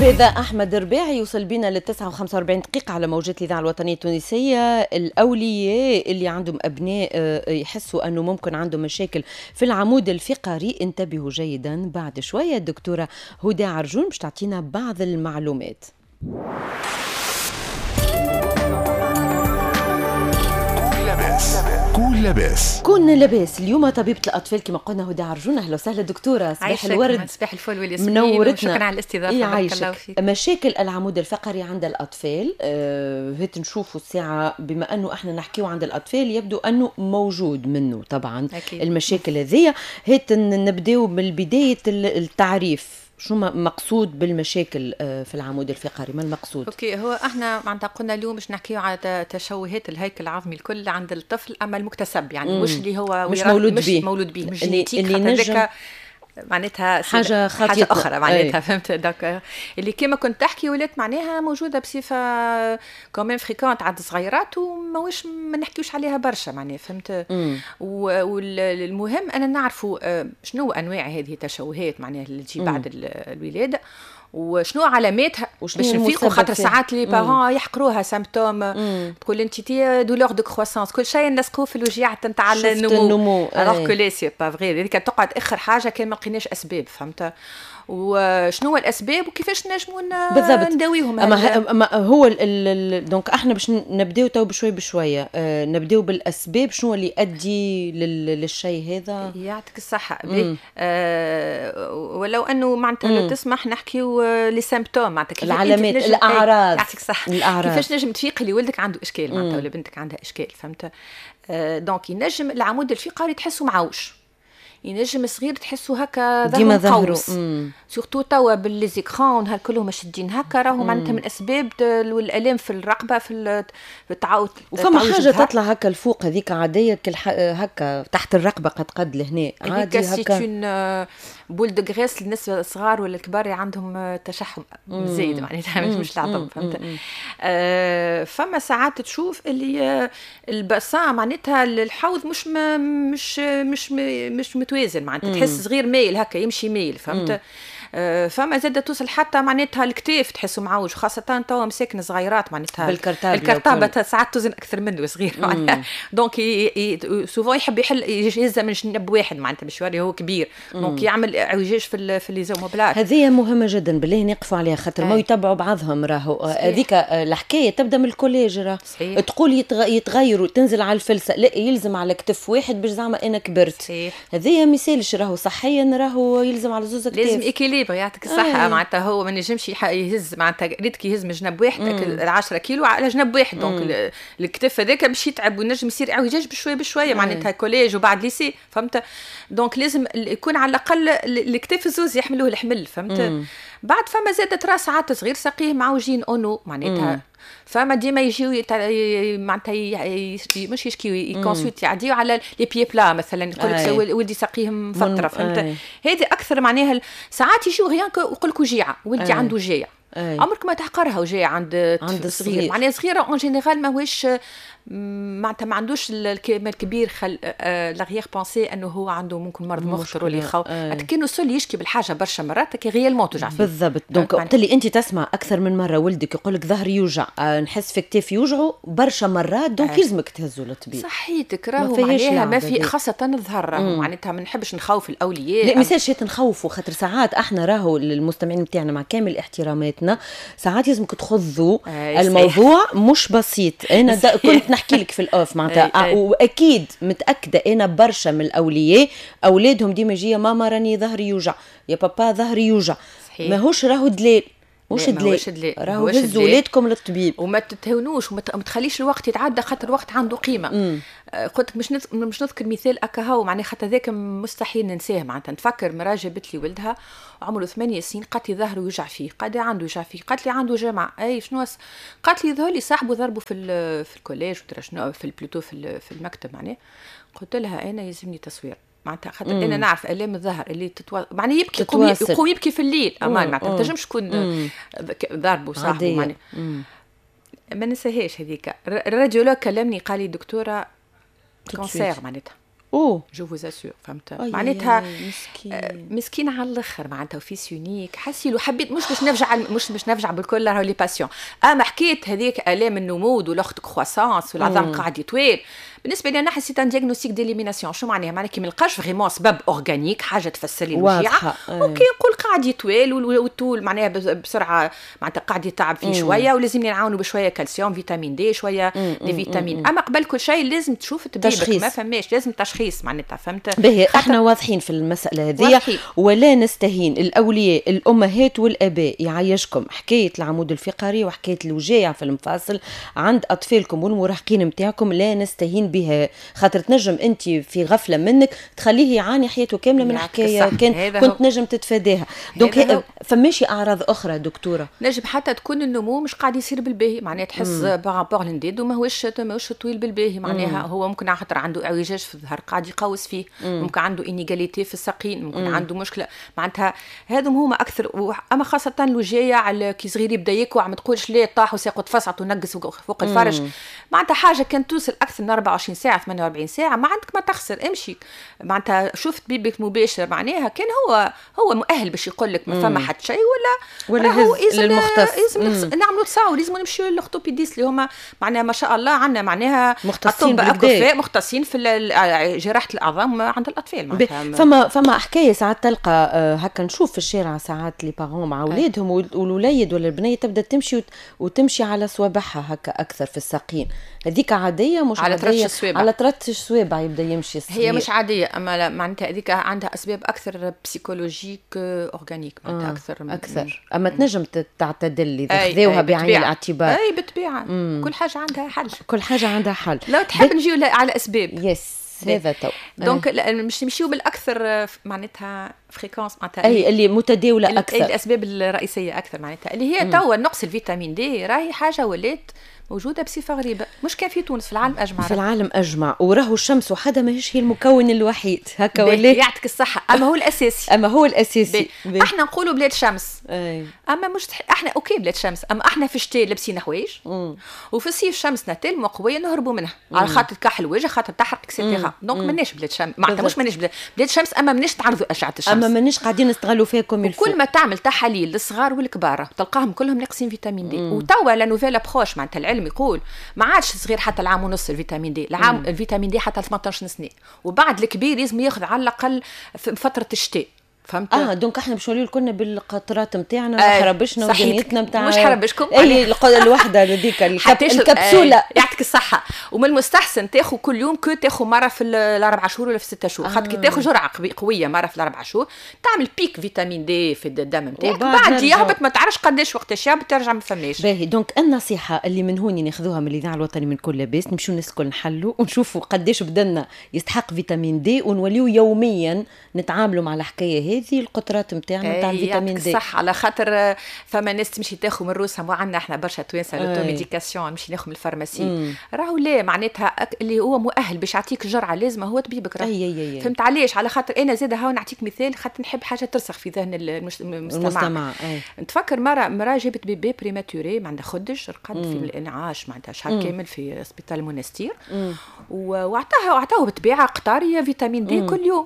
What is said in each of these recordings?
هذا أحمد رباعي يوصل بنا ل 49 دقيقة على موجات الإذاعة الوطنية التونسية. الأولياء اللي عندهم أبناء يحسوا أنه ممكن عندهم مشاكل في العمود الفقري انتبهوا جيدا. بعد شوية الدكتورة هدى عرجون باش تعطينا بعض المعلومات. كون لاباس اليوم طبيبة الأطفال كما قلنا هدى عرجون. أهلا وسهلا دكتورة، صباح الورد، صباح الفل والياسمين، منورتنا، شكرا على الاستضافة. بارك الله فيك. مشاكل العمود الفقري عند الأطفال هيت نشوفوا الساعة بما أنه احنا نحكيو عند الأطفال يبدو أنه موجود منه طبعا أكيد. المشاكل هذه هيت نبداو من بداية التعريف. شو مقصود بالمشاكل في العمود الفقري؟ ما المقصود؟ اوكي، هو احنا معناتها قلنا اليوم مش نحكيو على تشوهات الهيكل العظمي الكل عند الطفل، اما المكتسب يعني مش اللي هو مش مولود به، مش جينيتيك، اللي نجم معناتها حاجة أخرى معناتها فهمت. داك اللي كما كنت تحكي ولات معناها موجودة بصفة كمان فريكونت عند صغيرات وماوش ما نحكيوش عليها برشا معناها فهمت. والمهم أنا نعرفوا شنو أنواع هذه التشوهات معناها اللي تجي بعد الولادة وشنو علاماتها باش نفيقوا، خاطر ساعات لي بارون يحقروها سيمبتوم تقول انت تي دولور دو كروسانس كل شيء نسقوه في الوجيعه نتاع النمو الوغ كو لي سي با فغي. هذيك تقعد اخر حاجه كان ما لقيناش اسباب فهمت. وشنو الاسباب وكيفاش نجموا نداويهم. اما هو دونك احنا باش نبداو تو بشوي بشويه نبداو بالاسباب. شنو اللي يؤدي للشيء هذا؟ يعطيك الصحه. ولو انه معناتها لو تسمح نحكيو لي سيمبتوم معناتها العلامات الاعراض. يعطيك الصحه. كيفاش نجم تفيق اللي ولدك عنده اشكال معناتها ولا بنتك عندها اشكال فهمت. دونك ينجم العمود الفقري تحسه معوج، ينجم صغير تحسوا هكا ديما ظهروا سورتو توا بالليزيكرون هالكلهم مشدين هكا راهو معناتها من اسباب والالام في الرقبه في التعود. وفما حاجه تطلع هكا الفوق هذيك عاديه هكا تحت الرقبه قد لهنا عادي هكا بول دو غريس للنسبه الصغار ولا الكبار عندهم تشحم زايد معناتها مش العظم فهمت. فما ساعات تشوف اللي البصا معناتها الحوض مش متوازن معناتها تحس صغير مايل هكا يمشي مايل فهمت. فما زاد توصل حتى معناتها الكتاف تحسوا معوج، خاصة توا مساكن صغيرات معناتها الكرتابة ساعات توزن أكثر منه صغير معناتها. دونك سوفون يحب يهزها من جنب واحد معناتها مش هو كبير دونك يعمل اعوجاج في الليزوموبلات. هذه مهمة جدا بالله نقفوا عليها خاطر ما يتبعوا بعضهم. راهو هذيك الحكاية تبدأ من الكوليج راهو تقول يتغيروا تنزل على الفلسة لا يلزم على كتف واحد باش زعما أنا كبرت. هذه مثالش راهو صحيا راهو يلزم على زوز كتاف. لازم يعطيك الصحة معناتها هو ما نجمش يهز معناتها ريتك يهز من جنب واحد 10 كيلو على جنب واحد دونك الكتف هذاك باش يتعب ونجم يصير اعوجاج بشويه بشويه معناتها كوليج وبعد ليسي فهمت. دونك لازم يكون على الاقل الكتف الزوز يحملوه الحمل فهمت. بعد فما زادت راس ساعات صغير ساقيه معوجين اونو معناتها فما ديما يجيو معناتها مش يشكيو يكونسلت يعديو على لي بيي بلا مثلا يقول لك ولدي ساقيهم فتره فهمت. هذه اكثر معناها ساعات يجيو غيان يقول لك وجيعه ولدي عنده وجيعه عمرك ما تحقرها وجيعه عند صغير معناها صغيره اون جينيرال ماهوش معناتها ما عندوش الكبير لاغيير بونسي انه هو عنده ممكن مرض مخطر ولا يخاف كانه سول يشكي بالحاجه برشا مرات كي غيالمون توجع فيه بالضبط. دونك وقت اللي انت تسمع اكثر من مره ولدك يقول لك ظهري يوجع نحس في كتافي يوجعوا برشا مرات دونك لازمك تهزوا للطبيب. صحيتك راهو معناها ما في خاصه الظهر راهو معناتها ما نحبش نخوف الاولياء لا مثال شيء نخوفوا خاطر ساعات احنا راهو المستمعين نتاعنا مع كامل احتراماتنا ساعات لازمك تخذوا الموضوع مش بسيط. انا كنت نحكي لك في الاوف معناتها واكيد متاكده انا برشا من الاولياء اولادهم ديما يجي ماما راني ظهري يوجع يا بابا ظهري يوجع ماهوش راهو دليل مش دليل راهو هزوا ولادكم للطبيب وما تتهونوش وما تخليش الوقت يتعدى خاطر الوقت عنده قيمه. قلت مش نذكر مثال اكاهو معناه خاطر ذاك مستحيل ننساه معناتها. نفكر مرا جابت لي ولدها عمره 8 سنين قالت لي ظهره يوجع فيه قال عنده يوجع فيه قالت لي عنده جمع اي شنو قالت لي ظهر لي صاحبه ضربه في الكوليج وترى شنو في البلوتو في المكتب معناه. قلت لها انا يلزمني تصوير معناتها خاطر انا نعرف الام الظهر اللي معناه يبكي يقوم يبكي في الليل امان معناتها ما تنجمش تكون ضاربه صاحبه معناه. ما ننساهاش هذيك الراديولوج كلمني قال لي دكتوره كونسير معناتها جو فوز اسور فهمت معناتها مسكين على الاخر معناتها فيس يونيك حسيلو حبيت مش باش نفجع بالكل راهو لي باسيون اما حكيت هذيك الام النمود والاخت كرواسانس والعظام قاعد يطويل بالنسبه لي انا حسيت ان دياغنوستيك ديليميناسيون شو معناها كي ما نلقاش فريمون سبب اورغانيك حاجه تفسر لي الوجيعه اوكي نقول قاعد يطويل والطول معناها بسرعه معناتها قاعد يتعب فيه شويه ولازمني نعاونوا بشويه كالسيوم فيتامين دي شويه دي فيتامين اما قبل كل شيء لازم تشوف طبيبك ما فماش لازم تشخيص معناتها فهمت باهي احنا واضحين في المساله هذه ولا نستهين الاولياء الامهات والاباء يعيشكم حكايه العمود الفقري وحكايه الوجاع في المفاصل عند اطفالكم والمراهقين نتاعكم لا نستهين بها خاطر تنجم انت في غفله منك تخليه يعاني حياته كامله من حكايه كنت نجم تتفاداها دونك فماشي اعراض اخرى دكتوره نجم حتى تكون النمو مش قاعد يصير بالباهي معناها تحس بارابور للنديد وما هوش طويل بالباهي معناها هو ممكن على خاطر عنده اعوجاج في الظهر قاعد يقوس فيه ممكن عنده انيغاليتي في الساقين ممكن عنده مشكله معناتها هذم هما اكثر اما خاصه الوجايع كي صغير يبدا يكوع ما تقولش ليه طاح وساقه تفصعت ونقص فوق الفرج معناتها حاجه كانت توصل اكثر من 24 ساعه 48 ساعه ما عندك ما تخسر امشي معناتها شفت طبيبك مباشر معناها كان هو مؤهل باش يقول لك ما فما حتى شيء ولا هو للمختص نعملوا تصاور لازم نمشيو للاورثوبيديست اللي هما معناها ما شاء الله عندنا معناها مختصين مختصين في جراحه الاعظام عند الاطفال معناتها فما حكايه ساعات تلقى هكا نشوف في الشارع ساعات لي بارون مع اولادهم والوليد ولا البنيه تبدا تمشي وتمشي على صوابعها هكا اكثر في الساقين هذيك عاديه مش على عاديه على ترتش الصوابع يبدا يمشي الصغير. هي مش عاديه اما معناتها هذيك عندها اسباب اكثر بسيكولوجيك اورغانيك معناتها اكثر اما تنجم تعتدل اذا خذوها بعين الاعتبار اي بالطبيعه كل حاجه عندها حل لو تحب نجيو على اسباب هذا تو دونك مش نمشيو بالاكثر معناتها فريكونس معناتها اي اللي متداوله اكثر الاسباب الرئيسيه اكثر معناتها اللي هي توا نقص الفيتامين دي راهي حاجه ولات موجوده بصفه غريبه مش كان في تونس في العالم اجمع وراهو الشمس وحده ماهيش هي المكون الوحيد هكا ولات يعطيك الصحه اما هو الاساسي احنا نقولوا بلاد شمس اما مش احنا اوكي بلاد شمس اما احنا في الشتاء لابسين حوايج وفي الصيف شمسنا تلمو قويه نهربوا منها على خاطر كحل الوجه خاطر تحرق اكسيتيرا دونك ماناش بلاد شمس معناتها مش ماناش بلاد شمس اما ماناش تعرضوا اشعه الشمس اما ماناش قاعدين نستغلوا فيكم كل ما تعمل تحاليل للصغار والكبار تلقاهم كلهم ناقصين فيتامين دي وتوا لا نوفيل ابروش معناتها العلم يقول ما عادش صغير حتى العام ونص الفيتامين دي الفيتامين دي حتى 18 سنه وبعد الكبير لازم ياخذ على الاقل في فتره الشتاء فهمت دونك احنا باش نوليو كنا بالقطرات نتاعنا حربشنا ودنيتنا نتاع مش حربشكم الوحده هذيك الكبسوله يعطيك الصحه ومن المستحسن تاخذ كل يوم تاخذ مره في الاربع شهور ولا في 6 شهور خاطر كي تاخذ جرعه قويه مره في الاربع شهور تعمل بيك فيتامين دي في الدم نتاعك بعد يهبط ما تعرفش قداش وقتاش يهبط ترجع ما فماش باهي دونك النصيحه اللي من هوني ناخذوها من الاذاعه الوطني من كل لاباس نمشيو الناس الكل نحلوا ونشوفوا قداش بدلنا يستحق فيتامين دي ونوليو يوميا نتعاملوا مع الحكايه هذه القطرات نتاعنا نتاع الفيتامين دي صح على خاطر فما ناس تمشي تاخذ من روسها وعندنا احنا برشا توانسه لوتوميديكاسيون نمشي ناخذ من الفارماسي راهو لا معناتها اللي هو مؤهل باش يعطيك جرعه لازمه هو طبيبك فهمت علاش على خاطر انا زاده هاو نعطيك مثال خاطر نحب حاجه ترسخ في ذهن المستمع نتفكر مره جابت بيبي بريماتوري ما عندها خدش رقد في الانعاش معناتها شهر كامل في سبيطار المونستير وعطاوه بالطبيعه قطاريه فيتامين دي كل يوم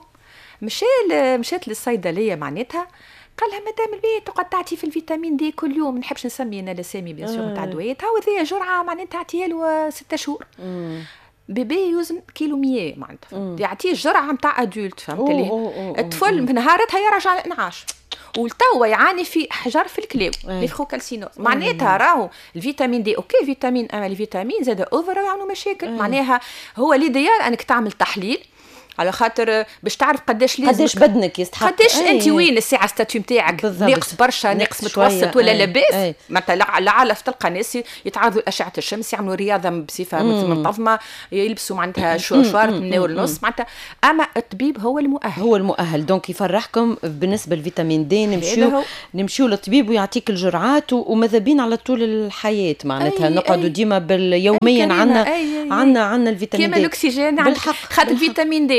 مشات للصيدليه معناتها قال لها مدام البي تقعد تعطي في الفيتامين دي كل يوم ما نحبش نسمي انا الاسامي بيان سور نتاع الدويات هاو ذي جرعه معناتها تعطيها له 6 شهور بيبي يوزن كيلو 100 معناتها يعطيه جرعه نتاع ادولت فهمت لي الطفل نهارتها يرجع الانعاش والتوا يعاني في حجر في الكلى ليفروكالسينوز معناتها راهو الفيتامين دي اوكي فيتامين اما الفيتامين زاد اوفر يعملوا مشاكل معناها هو ليديال انك تعمل تحليل على خاطر باش تعرف قداش بدنك يستحق قداش انت وين الساعه ستاتيو نتاعك ناقص برشا ناقص متوسط ولا لاباس مثلا لعل تلقى ناس يتعرضوا لاشعه الشمس يعملوا رياضه بصفه منتظمه يلبسوا معناتها شوارت من ونص معناتها اما الطبيب هو المؤهل دونك يفرحكم بالنسبه للفيتامين دي نمشيو للطبيب ويعطيك الجرعات وماذا بين على طول الحياه معناتها نقعدوا ديما يوميا عندنا الفيتامين دي كيما الاكسجين خاطر الفيتامين دي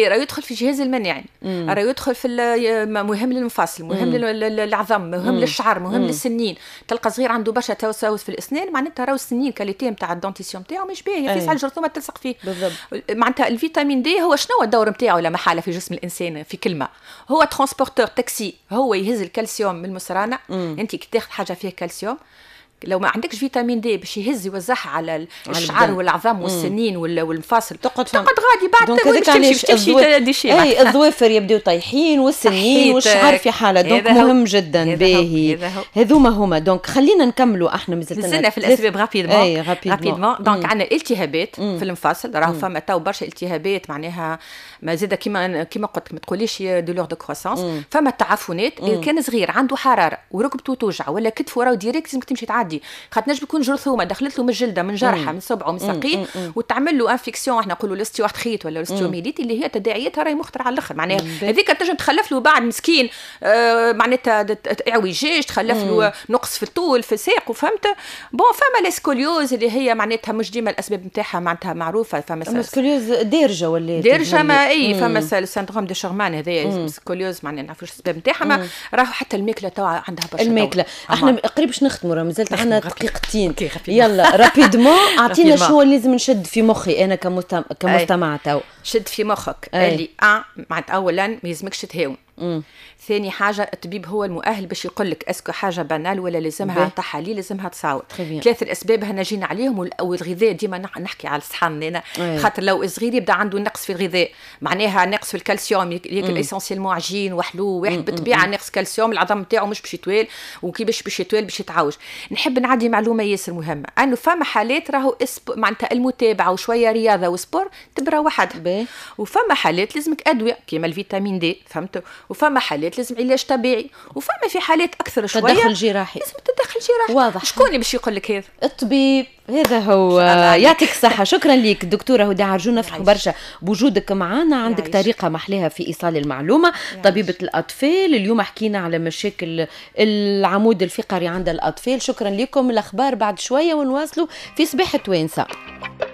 راه يدخل في الجهاز المناعي، راه يدخل في مهم للمفاصل، مهم للعظم، مهم للشعر، مهم للسنين. تلقى صغير عنده برشا توساوس في الاسنان، معناتها راهو السنين كاليتي نتاع الدونتيسيون نتاعو مش باهيه، في ساعه الجرثومه تلصق فيه بالضبط. معناتها الفيتامين دي هو شنو الدور نتاعو لا محاله في جسم الانسان؟ في كلمه، هو ترانسبورتور تاكسي، هو يهز الكالسيوم من المصرانه. انت كي تاخذ حاجه فيها كالسيوم، لو ما عندكش فيتامين دي باش يهز يوزعها على الشعر والعظام والسنين والمفاصل، تقعد غادي بعد تمشي ديشي. اي الظوافر يبداو طايحين والسنين والشعر في حاله. دونك مهم جدا باهي. هذوما هما. دونك خلينا نكملوا، احنا مازلنا في الاسباب رابيدمون. دونك عندنا التهابات في المفاصل، راهو فما تو برشا التهابات، معناها ما زاد كيما قلت ما تقوليش دولور دو كروسانس. فما تعفنات، كان صغير عنده حراره وركبته توجع ولا كتفه راهو ديريكت لازم تمشي تعدي، خاطر نجم يكون جرثومه دخلت له من الجلده من جرحه من صبعه من ساقيه وتعمل له انفيكسيون، احنا نقولوا الاستيوارتريت ولا الاستيوميليت اللي هي تداعياتها راهي مخطره على الاخر. معناها هذيك تنجم تخلف له بعد مسكين معناتها اعوجاج، تخلف له نقص في الطول في الساق، وفهمت بون. فما الاسكوليوز اللي هي معناتها مش ديما الاسباب نتاعها معناتها معروفه. فما الاسكوليوز دارجه ولا دارجه ما اي فما السندروم دو شارمان هذا الاسكوليوز معناها نعرفوش الاسباب نتاعها. راهو حتى الماكله توا عندها برشا الماكله. احنا قريب باش نختموا، راه مازالت عندنا دقيقتين. يلا رابيدمون اعطينا شو لازم نشد في مخي انا كمستمع تو. شد في مخك اللي معناتها اولا ما يلزمكش تهاون. ثاني حاجه الطبيب هو المؤهل باش يقول لك اسكو حاجه بانال ولا لازمها تحاليل لازمها تصاوب. ثلاث الاسباب هنا جينا عليهم. والغذاء ديما نحكي على الصحن هنا، خاطر لو صغير يبدا عنده نقص في الغذاء، معناها نقص في الكالسيوم، ياكل اسونسيالمون عجين وحلو، واحد بالطبيعه نقص كالسيوم، العظم نتاعو مش باش يطوال، وكيفاش باش يطوال باش يتعوج. نحب نعدي معلومه ياسر مهمه، انه فما حالات راهو معناتها المتابعه وشويه رياضه وسبور تبرا واحد، وفما حالات لازمك ادويه كيما الفيتامين دي، فهمت؟ وفما حالات لازم علاج طبيعي، وفما في حالات اكثر شويه تدخل جراحي. لازم تدخل جراحي. واضح. شكون اللي باش يقول لك هذا؟ الطبيب. هذا هو. يعطيك الصحه. شكرا لك دكتوره هدى عرجون، نفرح برشا بوجودك معنا. عندك طريقه محليها في ايصال المعلومه. طبيبه الاطفال. اليوم حكينا على مشاكل العمود الفقري عند الاطفال. شكرا لكم. الاخبار بعد شويه ونواصلوا في صباح توانسه.